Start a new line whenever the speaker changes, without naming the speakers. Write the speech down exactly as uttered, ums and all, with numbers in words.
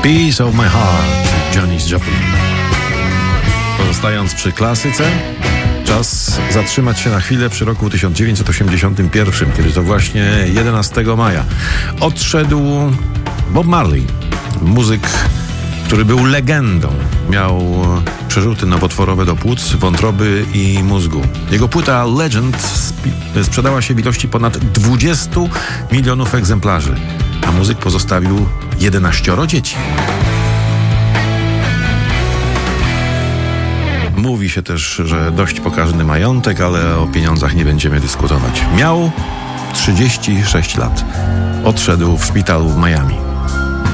Piece of my heart, Janis Joplin. Pozostając przy klasyce, czas zatrzymać się na chwilę przy roku tysiąc dziewięćset osiemdziesiątym pierwszym, kiedy to właśnie jedenastego maja odszedł Bob Marley, muzyk, który był legendą. Miał przerzuty nowotworowe do płuc, wątroby i mózgu. Jego płyta Legend sp- sprzedała się w ilości ponad dwudziestu milionów egzemplarzy, a muzyk pozostawił jedenaścioro dzieci. Mówi się też, że dość pokaźny majątek, ale o pieniądzach nie będziemy dyskutować. Miał trzydzieści sześć lat. Odszedł w szpitalu w Miami.